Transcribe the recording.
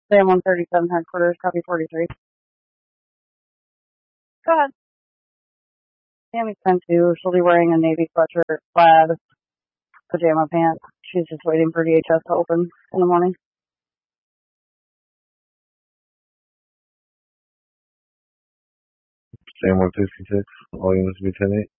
Sam 137 headquarters, copy 43. Go ahead. Sammy's 10-2. She'll be wearing a navy sweatshirt, plaid, pajama pants. She's just waiting for DHS to open in the morning. Sam 166, all units be 10-8.